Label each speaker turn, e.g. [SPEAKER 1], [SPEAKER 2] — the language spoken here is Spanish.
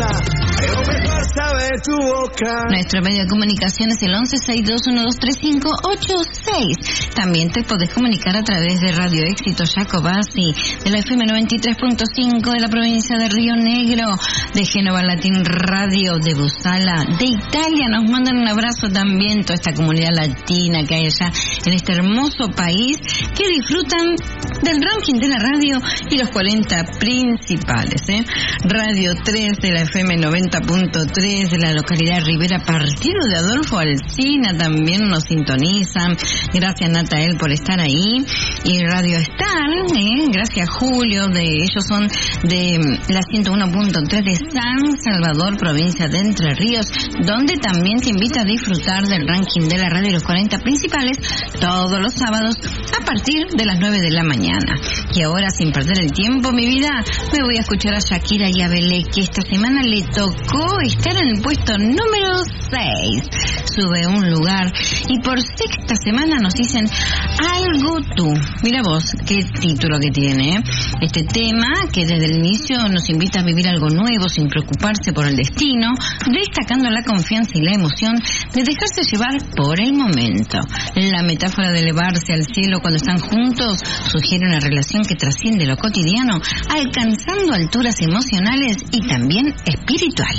[SPEAKER 1] pero mejor sabe tu boca.
[SPEAKER 2] Nuestro medio de comunicación es el 1162123586. También te podés comunicar a través de Radio Éxito Jacobasi, de la FM 93.5 de la provincia de Río Negro, de Génova Latin Radio, de Busala, de Italia. Nos mandan un abrazo también toda esta comunidad latina que hay allá en este hermoso país, que disfrutan del ranking de la radio y los 40 principales, Radio 3 de la FM 90.3 de la localidad Rivera Partido de Adolfo Alsina también nos sintonizan. Gracias, Natael, por estar ahí. Y Radio Star, gracias, Julio, ellos son de la 101.3 de San Salvador, provincia de Entre Ríos, donde también te invita a disfrutar del ranking de la radio y los 40 principales todos los sábados a partir de las 9 de la mañana. Y ahora, sin perder el tiempo, mi vida, me voy a escuchar a Shakira y a Belé, que esta semana le tocó estar en el puesto número 6. Sube un lugar y por sexta semana nos dicen Algo Tú. Mira vos, qué título que tiene, este tema que desde el inicio nos invita a vivir algo nuevo sin preocuparse por el destino, destacando la confianza y la emoción de dejarse llevar por el momento. La metáfora de elevarse al cielo cuando están juntos sugiere una relación que trasciende lo cotidiano, alcanzando alturas emocionales y también espirituales.